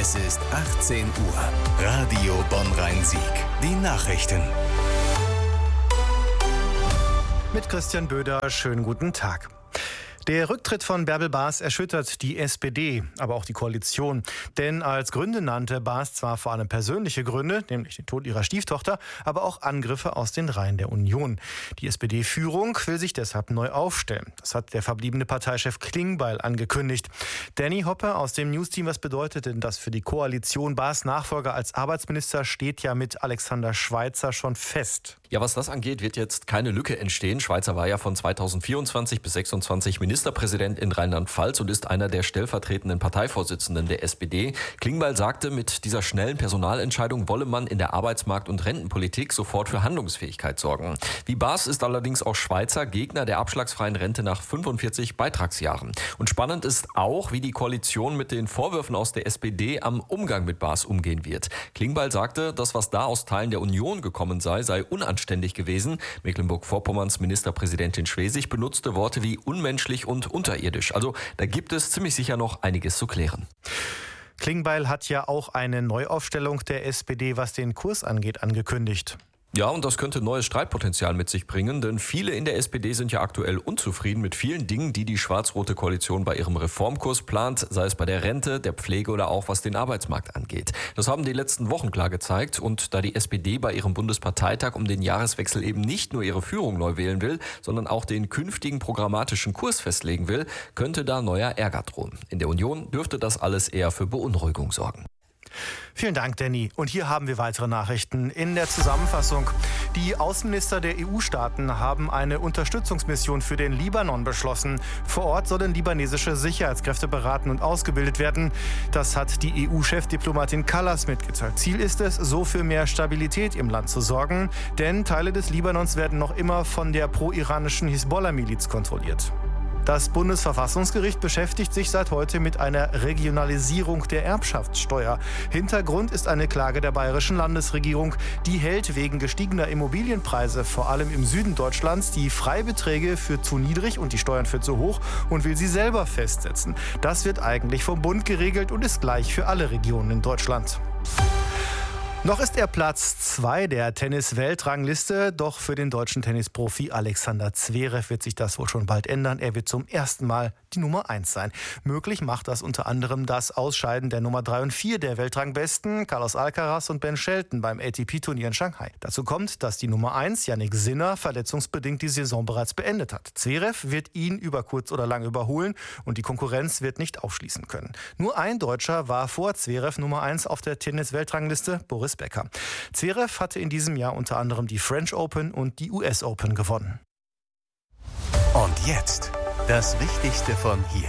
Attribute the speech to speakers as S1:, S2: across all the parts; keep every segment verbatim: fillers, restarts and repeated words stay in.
S1: Es ist achtzehn Uhr. Radio Bonn-Rhein-Sieg. Die Nachrichten.
S2: Mit Christian Böder, schönen guten Tag. Der Rücktritt von Bärbel Baas erschüttert die S P D, aber auch die Koalition. Denn als Gründe nannte Baas zwar vor allem persönliche Gründe, nämlich den Tod ihrer Stieftochter, aber auch Angriffe aus den Reihen der Union. Die S P D-Führung will sich deshalb neu aufstellen. Das hat der verbliebene Parteichef Klingbeil angekündigt. Danny Hoppe aus dem Newsteam, was bedeutet denn das für die Koalition? Baas Nachfolger als Arbeitsminister steht ja mit Alexander Schweitzer schon fest.
S3: Ja, was das angeht, wird jetzt keine Lücke entstehen. Schweitzer war ja von zweitausendvierundzwanzig bis sechsundzwanzig Ministerpräsident in Rheinland-Pfalz und ist einer der stellvertretenden Parteivorsitzenden der S P D. Klingbeil sagte, mit dieser schnellen Personalentscheidung wolle man in der Arbeitsmarkt- und Rentenpolitik sofort für Handlungsfähigkeit sorgen. Wie Baas ist allerdings auch Schweitzer Gegner der abschlagsfreien Rente nach fünfundvierzig Beitragsjahren. Und spannend ist auch, wie die Koalition mit den Vorwürfen aus der S P D am Umgang mit Baas umgehen wird. Klingbeil sagte, das, was da aus Teilen der Union gekommen sei, sei unanständig gewesen. Mecklenburg-Vorpommerns Ministerpräsidentin Schwesig benutzte Worte wie unmenschlich und unterirdisch. Also da gibt es ziemlich sicher noch einiges zu klären.
S2: Klingbeil hat ja auch eine Neuaufstellung der S P D, was den Kurs angeht, angekündigt.
S3: Ja, und das könnte neues Streitpotenzial mit sich bringen, denn viele in der S P D sind ja aktuell unzufrieden mit vielen Dingen, die die schwarz-rote Koalition bei ihrem Reformkurs plant, sei es bei der Rente, der Pflege oder auch was den Arbeitsmarkt angeht. Das haben die letzten Wochen klar gezeigt, und da die S P D bei ihrem Bundesparteitag um den Jahreswechsel eben nicht nur ihre Führung neu wählen will, sondern auch den künftigen programmatischen Kurs festlegen will, könnte da neuer Ärger drohen. In der Union dürfte das alles eher für Beunruhigung sorgen.
S2: Vielen Dank, Danny. Und hier haben wir weitere Nachrichten in der Zusammenfassung. Die Außenminister der E U-Staaten haben eine Unterstützungsmission für den Libanon beschlossen. Vor Ort sollen libanesische Sicherheitskräfte beraten und ausgebildet werden. Das hat die E U-Chefdiplomatin Kallas mitgeteilt. Ziel ist es, so für mehr Stabilität im Land zu sorgen. Denn Teile des Libanons werden noch immer von der pro-iranischen Hisbollah-Miliz kontrolliert. Das Bundesverfassungsgericht beschäftigt sich seit heute mit einer Regionalisierung der Erbschaftssteuer. Hintergrund ist eine Klage der bayerischen Landesregierung. Die hält wegen gestiegener Immobilienpreise, vor allem im Süden Deutschlands, die Freibeträge für zu niedrig und die Steuern für zu hoch und will sie selber festsetzen. Das wird eigentlich vom Bund geregelt und ist gleich für alle Regionen in Deutschland. Noch ist er Platz zwei der Tennis-Weltrangliste, doch für den deutschen Tennisprofi Alexander Zverev wird sich das wohl schon bald ändern. Er wird zum ersten Mal die Nummer eins sein. Möglich macht das unter anderem das Ausscheiden der Nummer drei und vier der Weltrangbesten, Carlos Alcaraz und Ben Shelton beim A T P-Turnier in Shanghai. Dazu kommt, dass die Nummer eins, Jannik Sinner, verletzungsbedingt die Saison bereits beendet hat. Zverev wird ihn über kurz oder lang überholen und die Konkurrenz wird nicht aufschließen können. Nur ein Deutscher war vor Zverev Nummer eins auf der Tennis-Weltrangliste, Boris Becker. Zverev hatte in diesem Jahr unter anderem die French Open und die U S Open gewonnen.
S1: Und jetzt das Wichtigste von hier.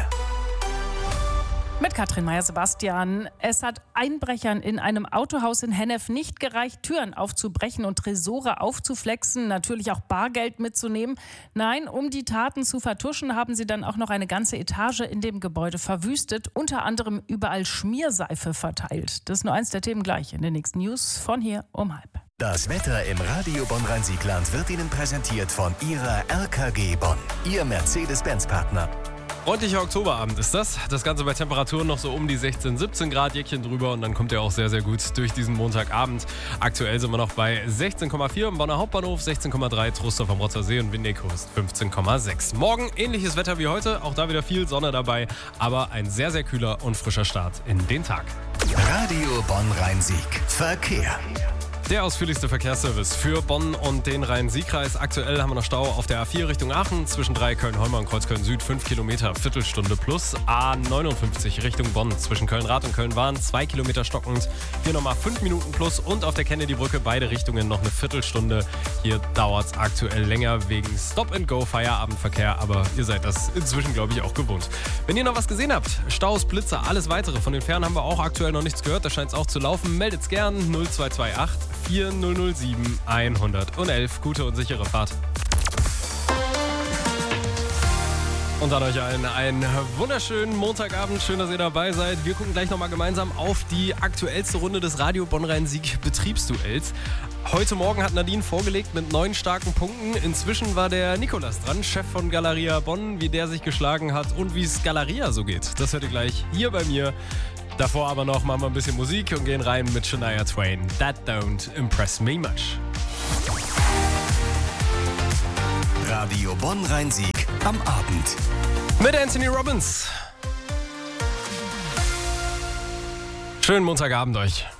S4: Mit Katrin Meyer-Sebastian. Es hat Einbrechern in einem Autohaus in Hennef nicht gereicht, Türen aufzubrechen und Tresore aufzuflexen, natürlich auch Bargeld mitzunehmen. Nein, um die Taten zu vertuschen, haben sie dann auch noch eine ganze Etage in dem Gebäude verwüstet, unter anderem überall Schmierseife verteilt. Das ist nur eins der Themen gleich in den nächsten News von hier um halb.
S1: Das Wetter im Radio Bonn-Rhein-Sieg-Land wird Ihnen präsentiert von Ihrer R K G Bonn, Ihr Mercedes-Benz-Partner.
S5: Freundlicher Oktoberabend ist das. Das Ganze bei Temperaturen noch so um die sechzehn, siebzehn Grad, Jäckchen drüber, und dann kommt er auch sehr, sehr gut durch diesen Montagabend. Aktuell sind wir noch bei sechzehn Komma vier im Bonner Hauptbahnhof, sechzehn Komma drei Trostorf am Rotter See und Windeck-Hust fünfzehn Komma sechs. Morgen ähnliches Wetter wie heute, auch da wieder viel Sonne dabei, aber ein sehr, sehr kühler und frischer Start in den Tag.
S1: Radio Bonn-Rhein-Sieg. Verkehr.
S5: Der ausführlichste Verkehrsservice für Bonn und den Rhein-Sieg-Kreis. Aktuell haben wir noch Stau auf der A vier Richtung Aachen, zwischen drei Köln-Holmer und Kreuzköln-Süd, fünf Kilometer, Viertelstunde plus. A neunundfünfzig Richtung Bonn, zwischen Köln-Rad und Köln-Wahn, zwei Kilometer stockend, hier nochmal fünf Minuten plus. Und auf der Kennedy-Brücke beide Richtungen noch eine Viertelstunde. Hier dauert es aktuell länger wegen Stop-and-Go-Feierabendverkehr, aber ihr seid das inzwischen, glaube ich, auch gewohnt. Wenn ihr noch was gesehen habt, Staus, Blitzer, alles weitere, von den Fähren haben wir auch aktuell noch nichts gehört, da scheint es auch zu laufen. Meldet's gern null zwei zwei acht vier null null sieben eins null eins. Gute und sichere Fahrt. Und dann euch allen einen wunderschönen Montagabend. Schön, dass ihr dabei seid. Wir gucken gleich nochmal gemeinsam auf die aktuellste Runde des Radio Bonn-Rhein-Sieg Betriebsduells. Heute Morgen hat Nadine vorgelegt mit neun starken Punkten. Inzwischen war der Nikolas dran, Chef von Galeria Bonn, wie der sich geschlagen hat und wie es Galeria so geht. Das hört ihr gleich hier bei mir. Davor aber noch machen wir ein bisschen Musik und gehen rein mit Shania Twain. That don't impress me much.
S1: Radio Bonn-Rhein-Sieg am Abend.
S5: Mit Anthony Robbins. Schönen Montagabend euch.